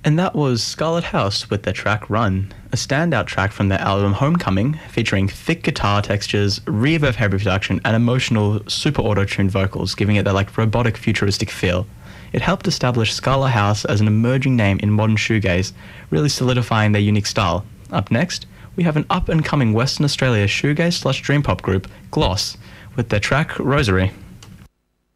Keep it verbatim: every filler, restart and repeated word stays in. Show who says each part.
Speaker 1: And that was Scarlet House with their track Run, a standout track from their album Homecoming, featuring thick guitar textures, reverb heavy production, and emotional, super auto-tuned vocals, giving it that like robotic, futuristic feel. It helped establish Scarlet House as an emerging name in modern shoegaze, really solidifying their unique style. Up next, we have an up-and-coming Western Australia shoegaze slash dream pop group, Gloss, with their track Rosary.